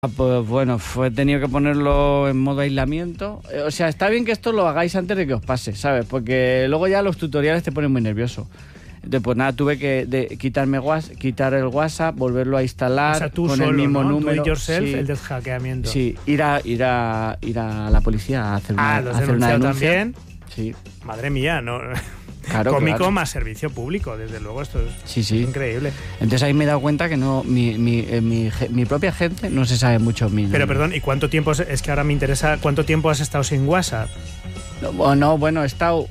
Pues bueno, he tenido que ponerlo en modo aislamiento. O sea, está bien que esto lo hagáis antes de que os pase, ¿sabes? Porque luego ya los tutoriales te ponen muy nervioso. Entonces, pues nada, tuve que quitar el WhatsApp, volverlo a instalar, o sea, tú con solo, el mismo ¿no? número. Tú yourself, Sí. el deshackeamiento. Sí, ir a la policía a hacer una, ¿los hacer una denunciado denuncia. también? Sí. Madre mía, ¿no? Claro, Cómico claro. más servicio público, desde luego, esto es Sí. increíble. Entonces ahí me he dado cuenta que no mi propia gente no se sabe mucho mi Pero nombre. perdón, ¿y cuánto tiempo, es que ahora me interesa, cuánto tiempo has estado sin WhatsApp? Bueno, he estado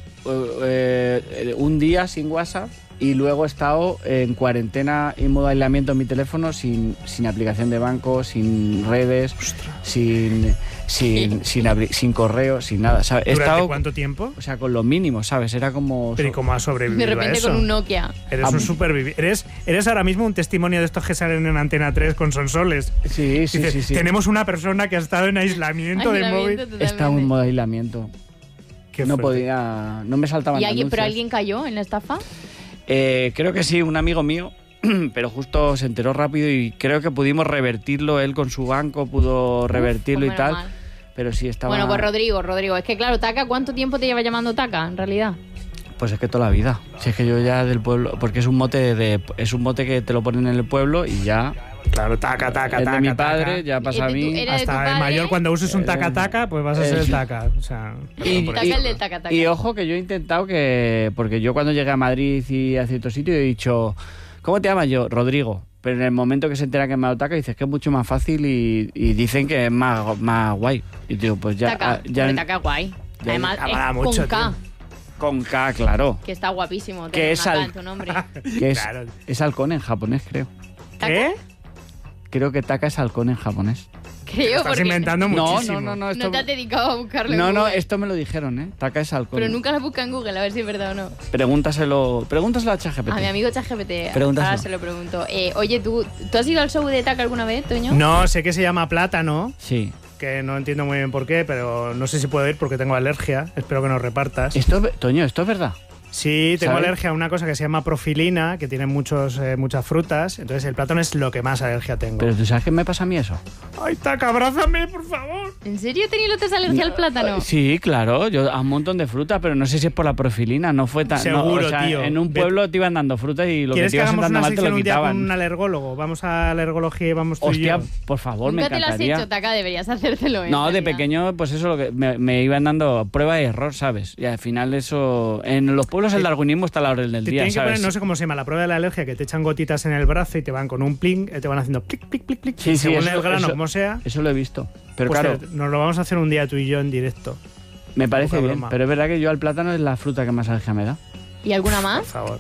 un día sin WhatsApp y luego he estado en cuarentena y modo aislamiento en mi teléfono sin aplicación de banco, sin redes, sin correo, sin nada, ¿sabes? He ¿Durante estado, cuánto tiempo? o sea, con lo mínimo, ¿sabes? Era como... Pero ¿y cómo has sobrevivido De repente a eso? con un Nokia. Eres un superviviente. Eres ahora mismo un testimonio de estos que salen en Antena 3 con sonsoles. Sí. Dices, tenemos una persona que ha estado en aislamiento de móvil. Totalmente. He estado en modo aislamiento. Qué No fuerte. podía... No me saltaban ¿Pero anuncios. alguien cayó en la estafa? Creo que sí, un amigo mío, pero justo se enteró rápido y creo que pudimos revertirlo, él con su banco pudo revertirlo pues y tal, menos mal. pero sí estaba... Bueno, pues Rodrigo, es que claro, Taca, ¿cuánto tiempo te lleva llamando Taca, en realidad? Pues es que toda la vida, si es que yo ya del pueblo, porque es un mote que te lo ponen en el pueblo y ya... Claro, taca. Es de mi padre, ya pasa a ¿Eres mí... de tu Hasta padre? el mayor, cuando uses un taca-taca, pues vas a ser el sí. taca. O sea, Y- por Taca eso. el del Taca. Y ojo que yo he intentado que... Porque yo cuando llegué a Madrid y a cierto sitio he dicho... ¿Cómo te llamas yo? Rodrigo. Pero en el momento que se entera que me ha dado Taca, dices que es mucho más fácil y dicen que es más guay. Y digo, pues ya... Taca, porque Taca guay. ya- Además, mola es mucho, con K, Con K, claro. que está guapísimo. Que tener es una K al- en tu nombre. Que es, Claro. es halcón en japonés, creo. ¿Qué? Creo que Taka es halcón en japonés. Creo, Estás porque inventando muchísimo. No. no te has dedicado a buscarlo en No, Google. esto me lo dijeron, ¿eh? Taka es halcón. Pero nunca lo buscas en Google, a ver si es verdad o no. Pregúntaselo a ChatGPT. A mi amigo ChatGPT, Pregúntaselo. ahora se lo pregunto. Oye, ¿tú has ido al show de Taca alguna vez, Toño? No, sé que se llama Plátano, Sí. que no entiendo muy bien por qué, pero no sé si puedo ir porque tengo alergia. Espero que nos repartas. Toño, esto es verdad. Sí, tengo ¿sabes? alergia a una cosa que se llama profilina, que tiene muchas frutas. Entonces el plátano es lo que más alergia tengo. Pero ¿tú sabes qué me pasa a mí eso? ¡Ay, Taca, abrázame, por favor! ¿En serio tenías alergia al plátano? Sí, claro. Yo a un montón de frutas, pero no sé si es por la profilina. No fue tan... no, Seguro, o sea, tío. En un pueblo te iban dando frutas y lo que ¿Quieres te que ibas hagamos sentando una mal te sección lo un día con un quitaban. alergólogo? Vamos a alergología y vamos tú y Hostia, yo. por favor, me Nunca te lo has encantaría. hecho, Taca, deberías hacértelo. No, de realidad. pequeño, pues eso, lo que me iban dando prueba y error, ¿sabes? Y al final eso... En los pueblos el darwinismo está a la orden del Te día, tienen que ¿sabes? poner, no sé cómo se llama, la prueba de la alergia, que te echan gotitas en el brazo y te van con un pling, te van haciendo clic, clic, clic, clic. Sí, según eso- el grano, eso- como sea. Eso lo he visto. Pero Pues claro, nos lo vamos a hacer un día tú y yo en directo. me parece poca bien. broma. Pero es verdad que yo al plátano es la fruta que más alergia me da. ¿Y alguna Por más? favor.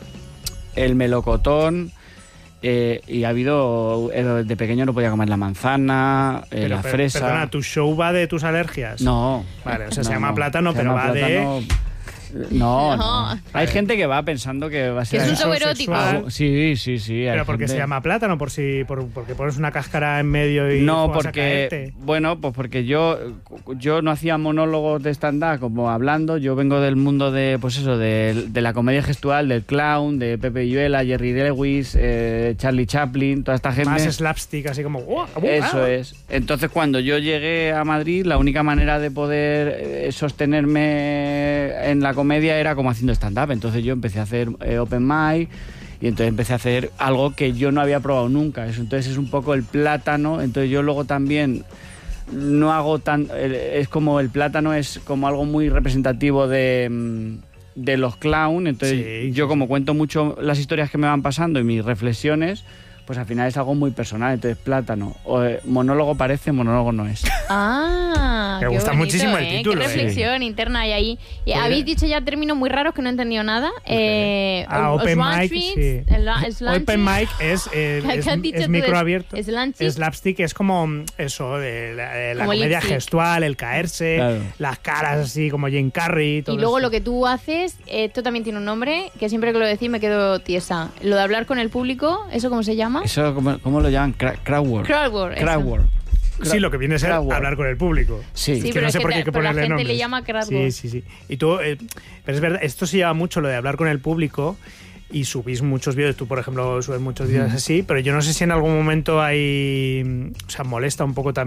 El melocotón... y ha habido... de pequeño no podía comer la manzana, la fresa... Perdona, ¿tu show va de tus alergias? No. Vale, o sea, No, se llama no. plátano, Se pero llama va plátano- No. No. Hay gente que va pensando que va a ser... Que es un Eso show erótico. sexual. Sí. hay Pero porque gente- se llama plátano, porque pones una cáscara en medio y No, vas a porque caerte. bueno, pues porque yo no hacía monólogos de stand-up como hablando, yo vengo del mundo de pues eso, de la comedia gestual, del clown, de Pepe Villuela, Jerry Lewis, Charlie Chaplin, toda esta gente. Más slapstick, así como... Eso es. Entonces, cuando yo llegué a Madrid, la única manera de poder sostenerme en la comedia era como haciendo stand-up. Entonces yo empecé a hacer open mic y entonces empecé a hacer algo que yo no había probado nunca. Entonces es un poco el plátano. Entonces yo luego también no hago tan... Es como el plátano es como algo muy representativo de los clown. Entonces Sí, yo sí, como cuento mucho las historias que me van pasando y mis reflexiones, pues al final es algo muy personal. Entonces plátano, monólogo parece, monólogo no es. Ah, Me qué gusta bonito, muchísimo el título, Qué reflexión interna hay ahí. Y Pues- habéis dicho ya términos muy raros que no he entendido nada. Open mic, sí. Open mic es ¿Qué has dicho tú micro de abierto. slanchic? Slapstick es como eso, de la Como comedia lip-sync. gestual, el caerse, Claro. las caras así como Jim Carrey. Todo Y luego eso. lo que tú haces, esto también tiene un nombre, que siempre que lo decís me quedo tiesa. Lo de hablar con el público, ¿eso cómo se llama? Eso, ¿cómo lo llaman? Crowdwork. Crowdwork. eso. Crowdwork. Sí, lo que viene a ser Crowdwork. hablar con el público. Sí. Sí, que pero no es sé que por qué hay que pero la ponerle gente nombres. le llama crowdwork. Sí. Y tú, pero es verdad, esto se lleva mucho lo de hablar con el público y subís muchos vídeos. Tú, por ejemplo, subes muchos vídeos así, pero yo no sé si en algún momento hay, o sea, molesta un poco también